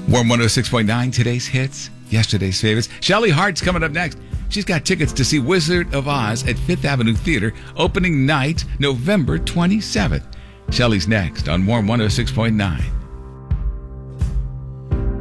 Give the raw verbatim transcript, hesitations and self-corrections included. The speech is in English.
Warm one oh six point nine, today's hits, yesterday's favorites. Shelly Hart's coming up next. She's got tickets to see Wizard of Oz at Fifth Avenue Theater, opening night, November twenty-seventh. Shelly's next on Warm one oh six point nine.